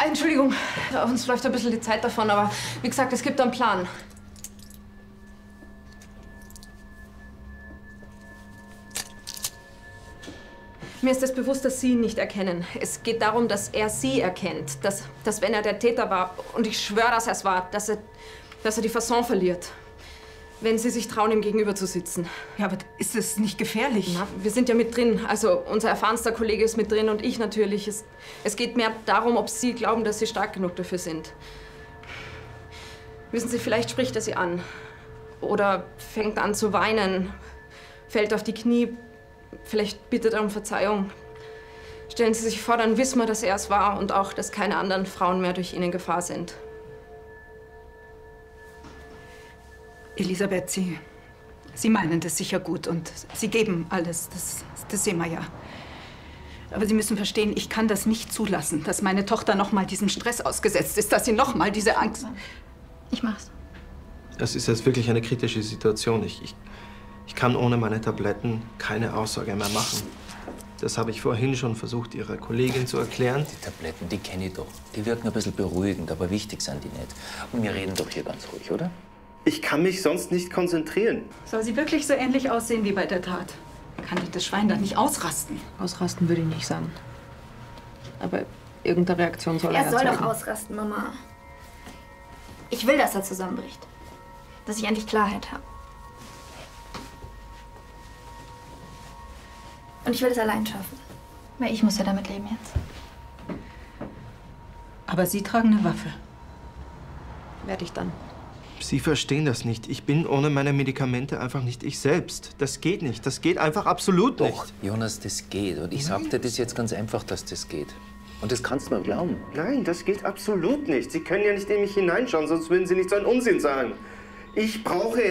Entschuldigung, uns läuft ein bisschen die Zeit davon, aber wie gesagt, es gibt einen Plan. Mir ist es bewusst, dass Sie ihn nicht erkennen. Es geht darum, dass er Sie erkennt. Dass wenn er der Täter war, und ich schwöre, dass er es war, dass er die Fasson verliert. Wenn Sie sich trauen, ihm gegenüber zu sitzen. Ja, aber ist es nicht gefährlich? Na, wir sind ja mit drin. Also unser erfahrenster Kollege ist mit drin und ich natürlich. Es geht mehr darum, ob Sie glauben, dass Sie stark genug dafür sind. Wissen Sie, vielleicht spricht er Sie an. Oder fängt an zu weinen. Fällt auf die Knie. Vielleicht bittet er um Verzeihung. Stellen Sie sich vor, dann wissen wir, dass er es war und auch, dass keine anderen Frauen mehr durch ihn in Gefahr sind. Elisabeth, Sie meinen das sicher gut und Sie geben alles, das sehen wir ja. Aber Sie müssen verstehen, ich kann das nicht zulassen, dass meine Tochter noch mal diesem Stress ausgesetzt ist, dass sie noch mal diese Angst... Ich mach's. Das ist jetzt wirklich eine kritische Situation. Ich kann ohne meine Tabletten keine Aussage mehr machen. Das habe ich vorhin schon versucht, Ihrer Kollegin zu erklären. Die Tabletten, die kenne ich doch. Die wirken ein bisschen beruhigend, aber wichtig sind die nicht. Und wir reden doch hier ganz ruhig, oder? Ich kann mich sonst nicht konzentrieren. Soll sie wirklich so ähnlich aussehen wie bei der Tat? Kann doch das Schwein da nicht ausrasten? Ausrasten würde ich nicht sagen. Aber irgendeine Reaktion soll er Er soll zeigen. doch ausrasten, Mama. Ich will, dass er zusammenbricht. Dass ich endlich Klarheit habe. Und ich will es allein schaffen. Weil ich muss ja damit leben jetzt. Aber Sie tragen eine Waffe. Werde ich dann. Sie verstehen das nicht. Ich bin ohne meine Medikamente einfach nicht ich selbst. Das geht nicht. Das geht einfach absolut nicht. Doch, Jonas, das geht. Und ich sag dir das jetzt ganz einfach, dass das geht. Und das kannst du mir glauben. Nein, das geht absolut nicht. Sie können ja nicht in mich hineinschauen, sonst würden Sie nicht so einen Unsinn sagen. Ich brauche